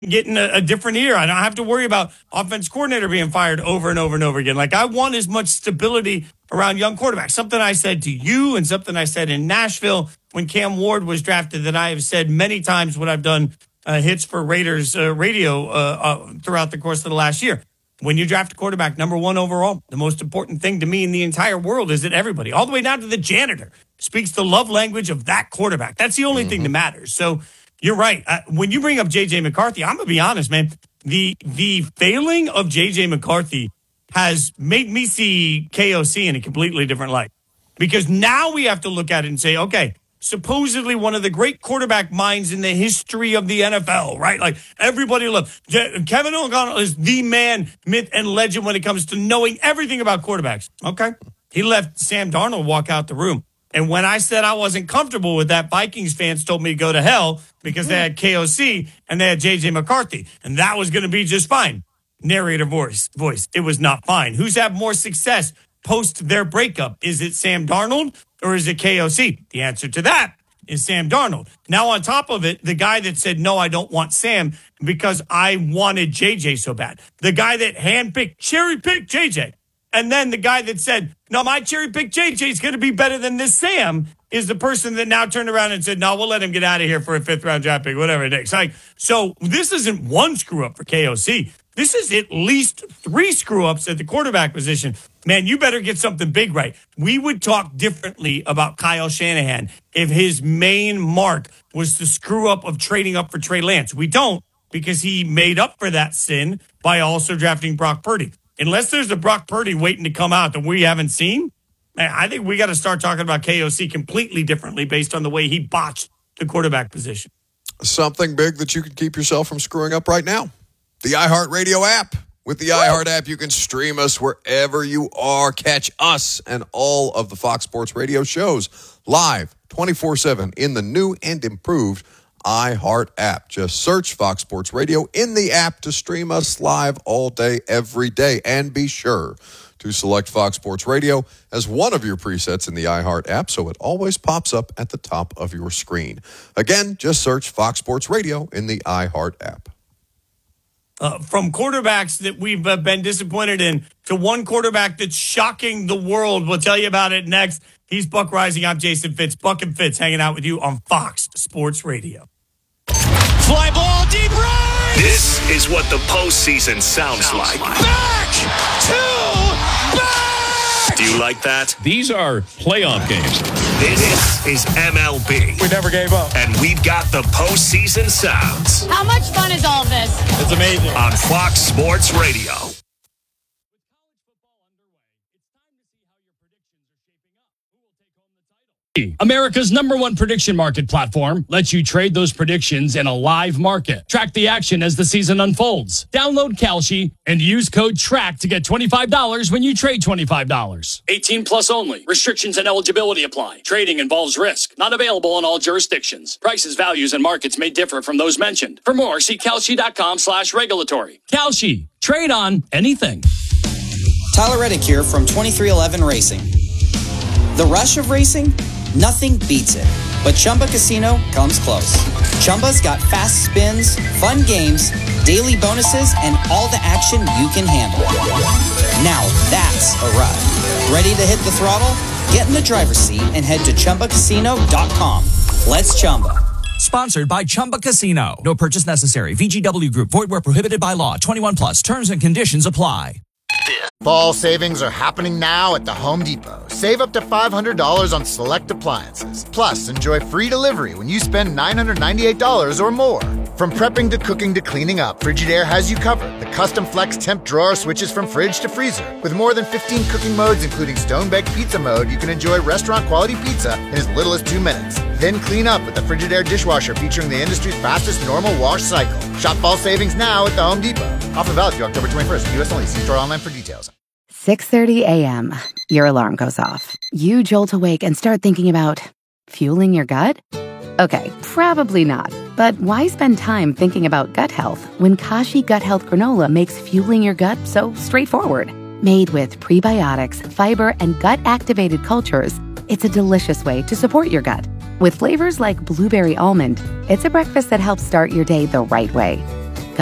getting a different ear. I don't have to worry about offense coordinator being fired over and over and over again. Like, I want as much stability around young quarterbacks. Something I said to you and something I said in Nashville when Cam Ward was drafted that I have said many times when I've done hits for Raiders radio throughout the course of the last year. When you draft a quarterback number one overall, the most important thing to me in the entire world is that everybody, all the way down to the janitor, speaks the love language of that quarterback. That's the only thing that matters. So you're right. When you bring up J.J. McCarthy, I'm going to be honest, man. The failing of J.J. McCarthy has made me see KOC in a completely different light. Because now we have to look at it and say, okay, supposedly one of the great quarterback minds in the history of the NFL, right? Like, everybody loves Kevin O'Connell is the man, myth, and legend when it comes to knowing everything about quarterbacks. Okay. He let Sam Darnold walk out the room. And when I said I wasn't comfortable with that, Vikings fans told me to go to hell because they had KOC and they had J.J. McCarthy. And that was going to be just fine. Narrator voice. It was not fine. Who's had more success post their breakup? Is it Sam Darnold or is it KOC? The answer to that is Sam Darnold. Now, on top of it, the guy that said, no, I don't want Sam because I wanted JJ so bad. The guy that cherry-picked JJ. And then the guy that said, no, my cherry-picked JJ is going to be better than this Sam is the person that now turned around and said, no, we'll let him get out of here for a 5th-round draft pick, whatever it is. Like, so this isn't one screw-up for KOC. This is at least 3 screw-ups at the quarterback position. Man, you better get something big right. We would talk differently about Kyle Shanahan if his main mark was the screw-up of trading up for Trey Lance. We don't, because he made up for that sin by also drafting Brock Purdy. Unless there's a Brock Purdy waiting to come out that we haven't seen, I think we got to start talking about KOC completely differently based on the way he botched the quarterback position. Something big that you can keep yourself from screwing up right now. The iHeartRadio app. With the iHeart app, you can stream us wherever you are. Catch us and all of the Fox Sports Radio shows live 24/7 in the new and improved iHeart app. Just search Fox Sports Radio in the app to stream us live all day, every day. And be sure to select Fox Sports Radio as one of your presets in the iHeart app so it always pops up at the top of your screen. Again, just search Fox Sports Radio in the iHeart app. From quarterbacks that we've been disappointed in to one quarterback that's shocking the world. We'll tell you about it next. He's Buck Rising. I'm Jason Fitz. Buck and Fitz hanging out with you on Fox Sports Radio. Fly ball deep right. This is what the postseason sounds like. Back to back. Do you like that? These are playoff games. This is MLB. We never gave up. And we've got the postseason sounds. How much fun is all this? It's amazing. On Fox Sports Radio. America's #1 prediction market platform lets you trade those predictions in a live market. Track the action as the season unfolds. Download Kalshi and use code TRACK to get $25 when you trade $25. 18 plus only. Restrictions and eligibility apply. Trading involves risk. Not available in all jurisdictions. Prices, values, and markets may differ from those mentioned. For more, see Kalshi.com/regulatory. Kalshi. Trade on anything. Tyler Reddick here from 23XI Racing. The rush of racing? Nothing beats it. But Chumba Casino comes close. Chumba's got fast spins, fun games, daily bonuses, and all the action you can handle. Now that's a ride. Ready to hit the throttle? Get in the driver's seat and head to ChumbaCasino.com. Let's Chumba. Sponsored by Chumba Casino. No purchase necessary. VGW Group. Void where prohibited by law. 21 plus. Terms and conditions apply. Fall savings are happening now at the Home Depot. Save up to $500 on select appliances. Plus, enjoy free delivery when you spend $998 or more. From prepping to cooking to cleaning up, Frigidaire has you covered. The custom flex temp drawer switches from fridge to freezer. With more than 15 cooking modes, including stone-baked pizza mode, you can enjoy restaurant-quality pizza in as little as 2 minutes. Then clean up with the Frigidaire dishwasher featuring the industry's fastest normal wash cycle. Shop fall savings now at the Home Depot. Offer valid through October 21st. U.S. only. See store online for details. 6:30 a.m. Your alarm goes off. You jolt awake and start thinking about fueling your gut? Okay, probably not. But why spend time thinking about gut health when Kashi Gut Health Granola makes fueling your gut so straightforward? Made with prebiotics, fiber, and gut-activated cultures, it's a delicious way to support your gut. With flavors like blueberry almond, it's a breakfast that helps start your day the right way.